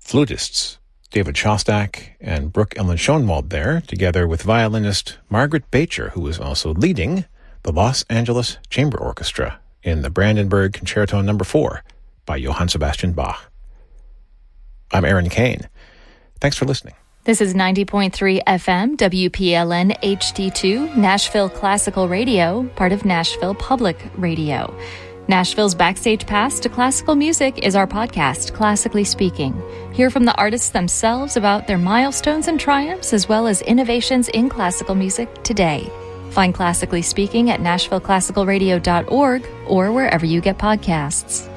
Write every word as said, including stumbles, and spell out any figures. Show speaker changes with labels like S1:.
S1: flutists David Shostak and Brooke Ellen Schoenwald there, together with violinist Margaret Bacher, who was also leading the Los Angeles Chamber Orchestra in the Brandenburg Concerto Number four by Johann Sebastian Bach. I'm Aaron Kane. Thanks for listening.
S2: This is ninety point three F M, W P L N H D two, Nashville Classical Radio, part of Nashville Public Radio. Nashville's backstage pass to classical music is our podcast, Classically Speaking. Hear from the artists themselves about their milestones and triumphs, as well as innovations in classical music today. Find Classically Speaking at nashville classical radio dot org or wherever you get podcasts.